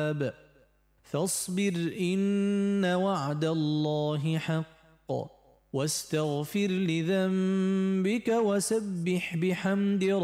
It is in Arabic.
الثواب فاصبر إن وعد الله حق واستغفر لذنبك وسبح بحمد